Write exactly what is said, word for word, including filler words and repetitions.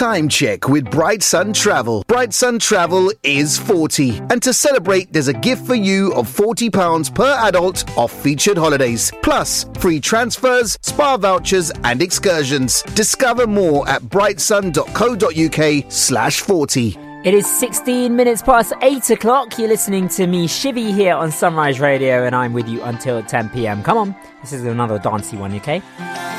time check with Bright Sun Travel. Bright Sun Travel is forty. And to celebrate, there's a gift for you of forty pounds per adult off featured holidays. Plus, free transfers, spa vouchers and excursions. Discover more at brightsun.co.uk slash 40. It is sixteen minutes past eight o'clock. You're listening to me, Shivy, here on Sunrise Radio, and I'm with you until ten p.m. Come on, this is another dancey one, okay?